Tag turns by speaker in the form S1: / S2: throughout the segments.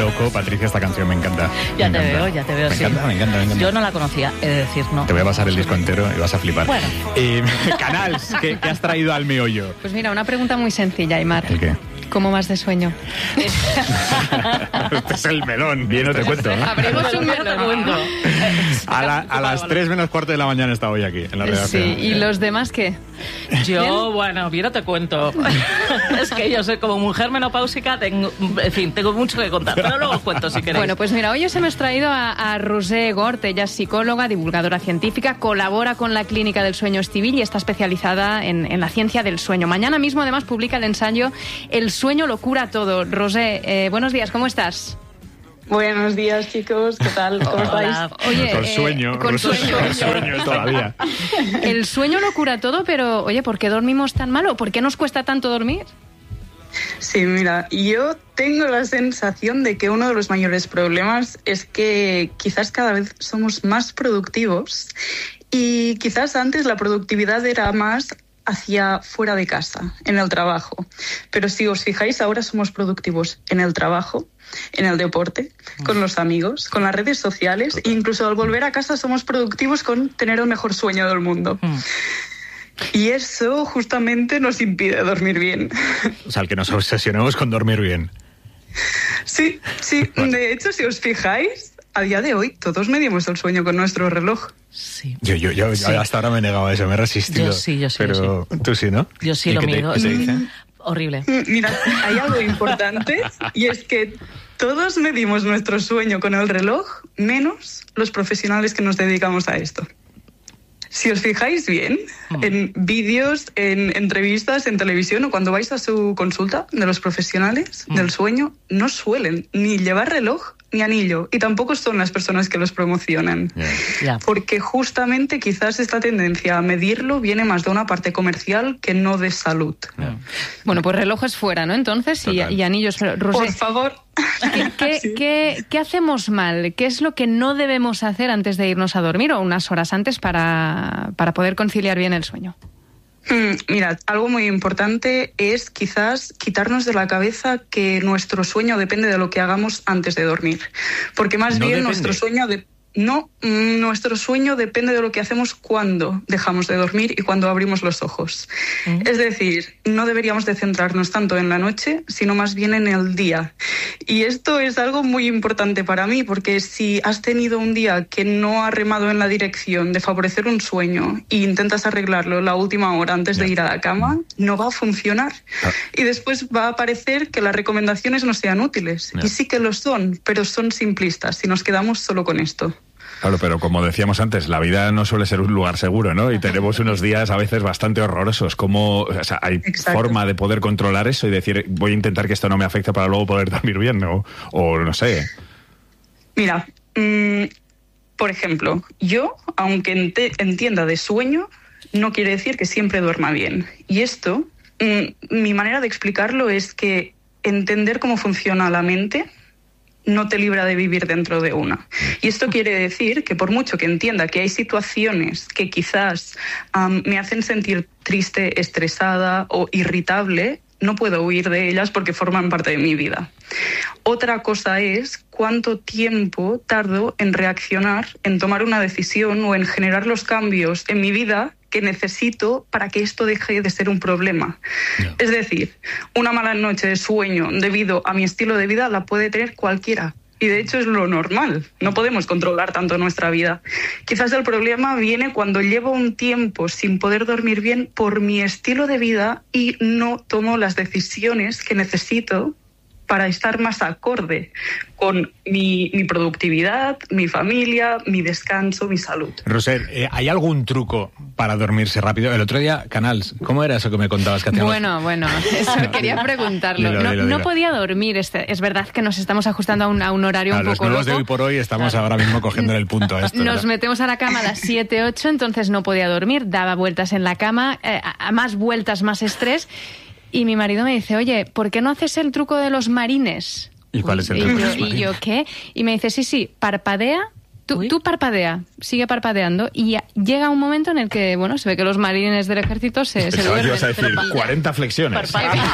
S1: loco. Patricia, esta canción me encanta.
S2: Ya te veo, sí.
S1: Me encanta.
S2: Yo no la conocía, he de decir, no.
S1: Te voy a pasar el disco entero y vas a flipar.
S2: Bueno.
S1: Canals, ¿qué has traído al meollo?
S3: Pues mira, una pregunta muy sencilla, Aimar.
S1: ¿El qué?
S3: ¿Cómo vas de sueño?
S1: Este es el melón. Bien, no te cuento, ¿no?
S3: Abrimos un melón.
S1: A las 3 menos cuarto de la mañana estaba hoy aquí, en la redacción.
S3: Sí, ¿y los demás qué?
S2: Yo, bueno, bien, no te cuento. Es que yo soy como mujer menopáusica, tengo mucho que contar, pero luego os cuento si queréis.
S3: Bueno, pues mira, hoy os hemos traído a Roser Gort. Ella es psicóloga, divulgadora científica, colabora con la Clínica del Sueño Estivill y está especializada en la ciencia del sueño. Mañana mismo, además, publica el ensayo El sueño lo cura todo. Roser, buenos días, ¿cómo estás?
S4: Buenos días, chicos, ¿qué tal? ¿Cómo estáis?
S3: Oye,
S1: con sueño todavía.
S3: El sueño lo cura todo, pero oye, ¿por qué dormimos tan mal o por qué nos cuesta tanto dormir?
S4: Sí, mira, yo tengo la sensación de que uno de los mayores problemas es que quizás cada vez somos más productivos y quizás antes la productividad era más hacia fuera de casa, en el trabajo. Pero si os fijáis, ahora somos productivos en el trabajo, en el deporte, con los amigos, con las redes sociales, e incluso al volver a casa somos productivos con tener el mejor sueño del mundo. Y eso justamente nos impide dormir bien.
S1: O sea, el que nos obsesionemos con dormir bien.
S4: Sí. Bueno. De hecho, si os fijáis, a día de hoy todos medimos el sueño con nuestro reloj.
S2: Sí.
S1: Yo
S2: Sí.
S1: hasta ahora me he negado a eso, me he resistido.
S2: Yo sí.
S1: Pero tú sí, ¿no?
S2: Yo sí lo mido.
S1: ¿Qué te dice?
S2: Horrible.
S4: Mira, hay algo importante y es que todos medimos nuestro sueño con el reloj, menos los profesionales que nos dedicamos a esto. Si os fijáis bien, en vídeos, en entrevistas, en televisión o cuando vais a su consulta de los profesionales del sueño, no suelen ni llevar reloj ni anillo y tampoco son las personas que los promocionan.
S2: Yeah.
S4: Porque justamente quizás esta tendencia a medirlo viene más de una parte comercial que no de salud.
S1: Yeah.
S3: Bueno, pues relojes fuera, ¿no? Entonces, y anillos. Roser,
S4: por favor.
S3: ¿Qué hacemos mal? ¿Qué es lo que no debemos hacer antes de irnos a dormir o unas horas antes para poder conciliar bien el sueño?
S4: Mira, algo muy importante es quizás quitarnos de la cabeza que nuestro sueño depende de lo que hagamos antes de dormir. Porque más bien nuestro sueño nuestro sueño depende de lo que hacemos cuando dejamos de dormir y cuando abrimos los ojos. Es decir, no deberíamos de centrarnos tanto en la noche, sino más bien en el día. Y esto es algo muy importante para mí, porque si has tenido un día que no ha remado en la dirección de favorecer un sueño e intentas arreglarlo la última hora antes de ir a la cama, no va a funcionar. Y después va a parecer que las recomendaciones no sean útiles. Y sí que lo son, pero son simplistas si nos quedamos solo con esto.
S1: Claro, pero como decíamos antes, la vida no suele ser un lugar seguro, ¿no? Y tenemos unos días a veces bastante horrorosos. ¿Cómo, hay forma de poder controlar eso y decir, voy a intentar que esto no me afecte para luego poder dormir bien, ¿no? O no sé.
S4: Mira, por ejemplo, yo, aunque entienda de sueño, no quiere decir que siempre duerma bien. Y esto, mi manera de explicarlo es que entender cómo funciona la mente no te libra de vivir dentro de una. Y esto quiere decir que por mucho que entienda que hay situaciones que quizás me hacen sentir triste, estresada o irritable, no puedo huir de ellas porque forman parte de mi vida. Otra cosa es cuánto tiempo tardo en reaccionar, en tomar una decisión o en generar los cambios en mi vida que necesito para que esto deje de ser un problema. Yeah. Es decir, una mala noche de sueño debido a mi estilo de vida la puede tener cualquiera. Y de hecho es lo normal. No podemos controlar tanto nuestra vida. Quizás el problema viene cuando llevo un tiempo sin poder dormir bien por mi estilo de vida y no tomo las decisiones que necesito para estar más acorde con mi productividad, mi familia, mi descanso, mi salud.
S1: Roser, ¿hay algún truco para dormirse rápido? El otro día, Canals, ¿cómo era eso que me contabas que hacíamos?
S3: Bueno, eso quería preguntarlo.
S1: Dilo.
S3: No podía dormir. Es verdad que nos estamos ajustando a un horario un poco loco.
S1: Los nuevos de hoy por hoy estamos ahora mismo cogiendo el punto a esto.
S3: Nos metemos a la cama a las 7, 8, entonces no podía dormir, daba vueltas en la cama, a más vueltas, más estrés. Y mi marido me dice, oye, ¿por qué no haces el truco de los marines?
S1: ¿Y cuál es el truco de los marines?
S3: Y yo, ¿qué? Y me dice, sí, parpadea Tú parpadea, sigue parpadeando y llega un momento en el que, bueno, se ve que los marines del ejército se duermen.
S1: Ibas a decir 40 flexiones.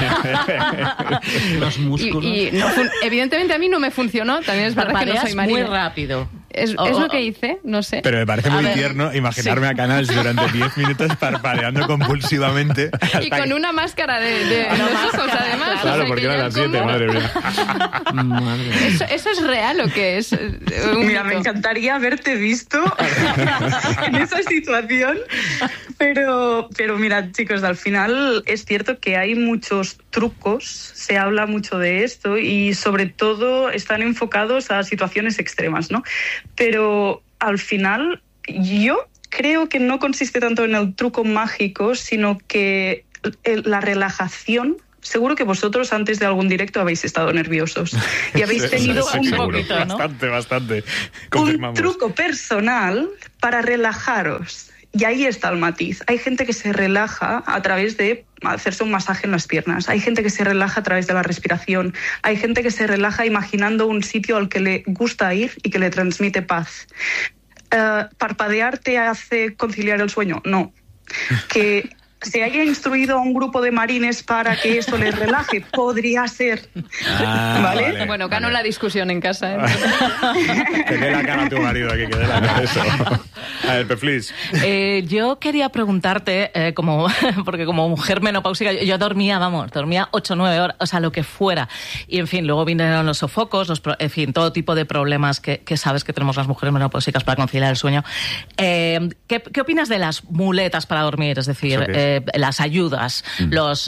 S5: Los músculos.
S3: Y evidentemente a mí no me funcionó, también es verdad que no soy marina.
S2: Muy rápido.
S3: Es lo que hice, no sé.
S6: Pero me parece muy tierno imaginarme a Canals durante 10 minutos parpadeando compulsivamente.
S3: Y con una máscara de los ojos, además.
S1: Claro,
S3: o sea,
S1: porque eran las 7, madre mía.
S3: ¿Eso es real o qué es?
S4: Mira, me encantaría haberte visto en esa situación, pero mira, chicos, al final es cierto que hay muchos trucos, se habla mucho de esto y sobre todo están enfocados a situaciones extremas, ¿no? Pero al final yo creo que no consiste tanto en el truco mágico, sino que la relajación. Seguro que vosotros antes de algún directo habéis estado nerviosos y habéis tenido un poquito, ¿no?
S6: Bastante.
S4: Un truco personal para relajaros. Y ahí está el matiz. Hay gente que se relaja a través de hacerse un masaje en las piernas. Hay gente que se relaja a través de la respiración. Hay gente que se relaja imaginando un sitio al que le gusta ir y que le transmite paz. ¿Parpadear te hace conciliar el sueño? No. Que se haya instruido a un grupo de marines para que eso les relaje, podría ser. ¿Vale?
S3: Bueno, ganó la discusión en casa.
S6: Que dé la cara a tu marido aquí, que dé la cara. Eso. A ver, Peflis.
S2: Yo quería preguntarte, porque como mujer menopáusica, yo dormía 8 o 9 horas, o sea, lo que fuera. Y, en fin, luego vinieron los sofocos, en fin, todo tipo de problemas que sabes que tenemos las mujeres menopáusicas para conciliar el sueño. ¿Qué opinas de las muletas para dormir? Es decir, las ayudas, las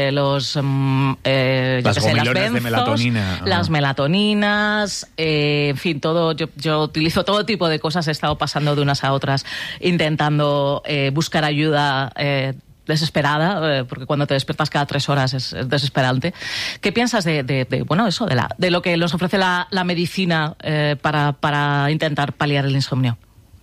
S6: gomilonas de melatonina.
S2: Las melatoninas, en fin, todo. Yo utilizo todo tipo de cosas, he estado pasando de unas a otras, intentando buscar ayuda desesperada, porque cuando te despiertas cada 3 horas es desesperante. ¿Qué piensas de lo que nos ofrece la medicina para intentar paliar el insomnio?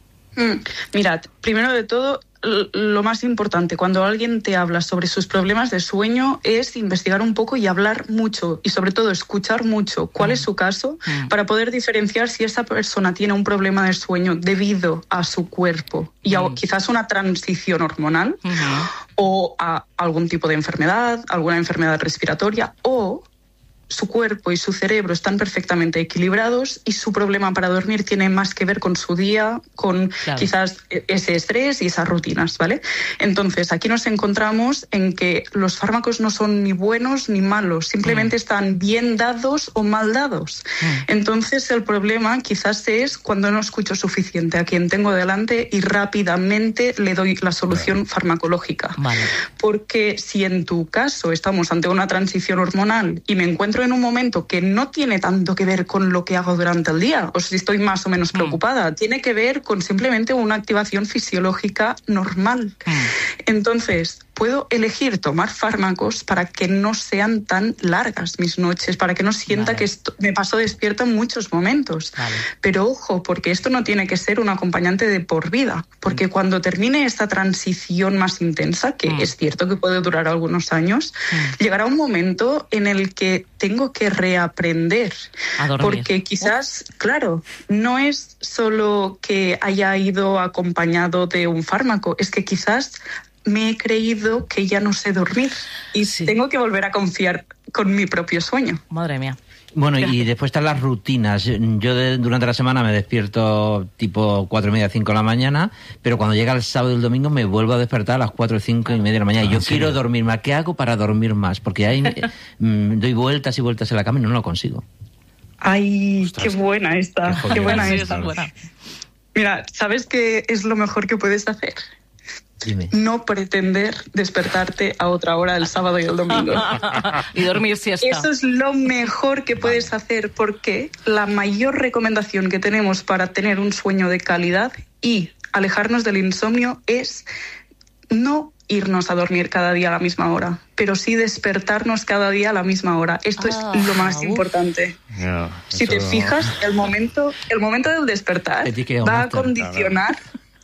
S4: Mirad, primero de todo, lo más importante cuando alguien te habla sobre sus problemas de sueño es investigar un poco y hablar mucho y sobre todo escuchar mucho cuál es su caso para poder diferenciar si esa persona tiene un problema de sueño debido a su cuerpo y a quizás una transición hormonal o a algún tipo de enfermedad, alguna enfermedad respiratoria, o su cuerpo y su cerebro están perfectamente equilibrados y su problema para dormir tiene más que ver con su día, con quizás ese estrés y esas rutinas, ¿vale? Entonces, aquí nos encontramos en que los fármacos no son ni buenos ni malos, simplemente están bien dados o mal dados. Entonces, el problema quizás es cuando no escucho suficiente a quien tengo delante y rápidamente le doy la solución farmacológica. Vale. Porque si en tu caso estamos ante una transición hormonal y me encuentro en un momento que no tiene tanto que ver con lo que hago durante el día, o si estoy más o menos preocupada, tiene que ver con simplemente una activación fisiológica normal. Entonces, puedo elegir tomar fármacos para que no sean tan largas mis noches, para que no sienta que me paso despierta en muchos momentos. Pero ojo, porque esto no tiene que ser un acompañante de por vida, porque cuando termine esta transición más intensa, que es cierto que puede durar algunos años, llegará un momento en el que tengo que reaprender. Porque quizás, claro, no es solo que haya ido acompañado de un fármaco, es que quizás me he creído que ya no sé dormir y tengo que volver a confiar con mi propio sueño.
S2: Madre mía.
S5: Bueno, y después están las rutinas. Yo durante la semana me despierto tipo 4:30, 5 de la mañana, pero cuando llega el sábado y el domingo me vuelvo a despertar a las 4, 5 y media de la mañana. Yo quiero dormir más. ¿Qué hago para dormir más? Porque ahí doy vueltas y vueltas en la cama y no lo consigo.
S4: ¡Ay, qué buena esta! ¡Qué buena esta! Mira, ¿sabes qué es lo mejor que puedes hacer?
S5: Dime.
S4: No pretender despertarte a otra hora el sábado y el domingo.
S2: Y dormir siesta.
S4: Eso es lo mejor que puedes hacer, porque la mayor recomendación que tenemos para tener un sueño de calidad y alejarnos del insomnio es no irnos a dormir cada día a la misma hora, pero sí despertarnos cada día a la misma hora. Esto es lo más importante. Si te fijas, el momento del despertar va a condicionar...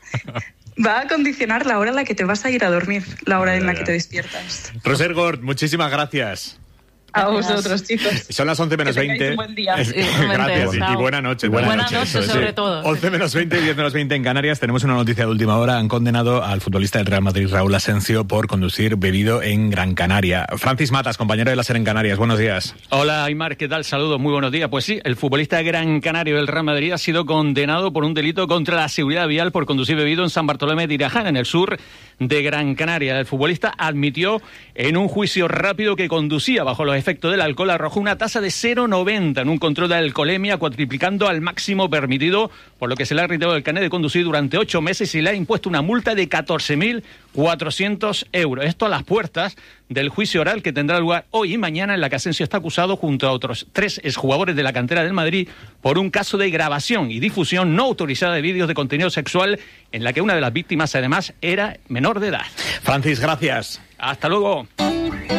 S4: Va a condicionar la hora en la que te vas a ir a dormir, la hora en la que te despiertas.
S6: Roser Gort, muchísimas gracias.
S4: A vosotros, chicos.
S6: Son las 11 menos 20.
S4: Un buen día.
S6: Gracias. Y buena noche.
S2: Buena noche, sobre todo.
S6: 11 menos 20 y 10 menos 20 en Canarias. Tenemos una noticia de última hora. Han condenado al futbolista del Real Madrid, Raúl Asensio, por conducir bebido en Gran Canaria. Francis Matas, compañero de la SER en Canarias. Buenos días.
S7: Hola, Aymar. ¿Qué tal? Saludos. Muy buenos días. Pues sí, el futbolista gran canario del Real Madrid ha sido condenado por un delito contra la seguridad vial por conducir bebido en San Bartolomé de Iraján, en el sur de Gran Canaria. El futbolista admitió en un juicio rápido que conducía bajo los efectos del alcohol, arrojó una tasa de 0,90 en un control de alcoholemia, cuatriplicando al máximo permitido, por lo que se le ha retirado el carnet de conducir durante 8 meses y le ha impuesto una multa de 14.400 euros. Esto a las puertas del juicio oral que tendrá lugar hoy y mañana, en la que Asensio está acusado junto a otros 3 exjugadores de la cantera del Madrid por un caso de grabación y difusión no autorizada de vídeos de contenido sexual, en la que una de las víctimas además era menor de edad.
S6: Francis, gracias.
S7: Hasta luego.